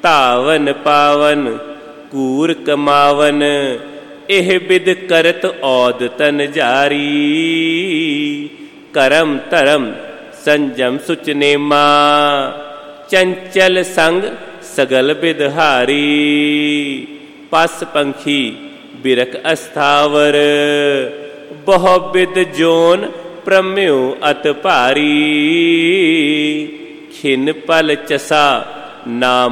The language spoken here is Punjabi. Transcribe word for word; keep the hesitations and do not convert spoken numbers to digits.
ਧਾਵਨ ਪਾਵਨ ਕੂਰ ਕਮਾਵਨ, ਇਹ ਬਿਦ ਕਰਤ ਔਦ ਤਨ ਜਾਰੀ। ਕਰਮ ਧਰਮ ਸੰਜਮ ਸੁਚ ਨੇਮਾ, ਚੰਚਲ ਸੰਗ ਸਗਲ ਬਿਦਹਾਰੀ। ਪਸ ਪੰਖੀ ਬਿਰਖ ਅਸਥਾਵਰ, ਬਹੁ ਬਿਦ ਜੋਨ ਪ੍ਰਮਿਉ ਅਤ ਭਾਰੀ। ਖਿਨ ਪਲ ਚਸਾ ਨਾਮ